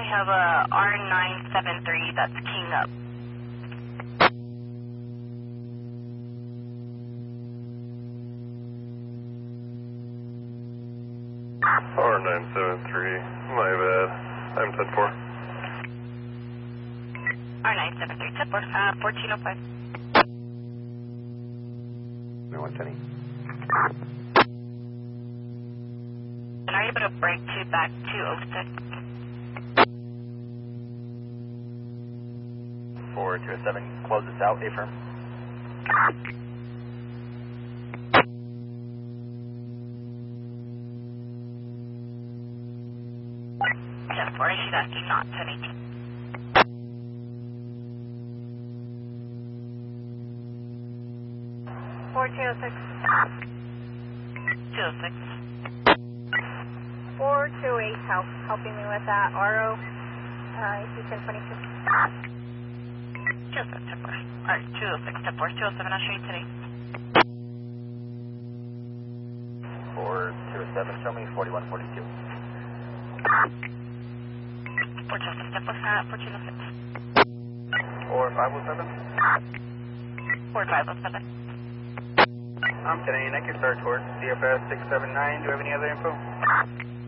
have a R973 that's keying up. R973, my bad. I'm 10-4. R973, 10-4, 1405. No, 110. And are you able to break to back 206? 4207, close this out, affirm. Just 4, she's asking not 1018. Four 206. 206. 428, helping me with that. RO, AC 1022. 206, 10-4. Alright, 206, 10-4, 207, I'll show you today. 4207, show me 4142. 426, 10-4, 1406. 4507. 4507. I'm 10, I can start towards CFS 679. Do you have any other info?